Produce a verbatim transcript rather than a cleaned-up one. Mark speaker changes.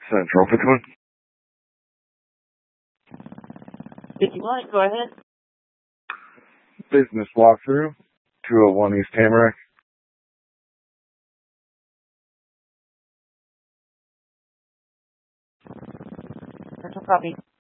Speaker 1: Central fifty-one.
Speaker 2: fifty-one, go ahead.
Speaker 1: Business walkthrough, two oh one East Tamarack.
Speaker 2: Central copy.